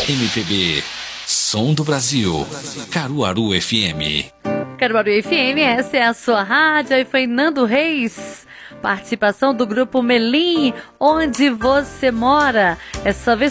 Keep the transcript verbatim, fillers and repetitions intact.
M P B, Som do Brasil, Caruaru F M. Caruaru F M, essa é a sua rádio. E foi Nando Reis, participação do grupo Melim, Onde Você Mora. Essa vez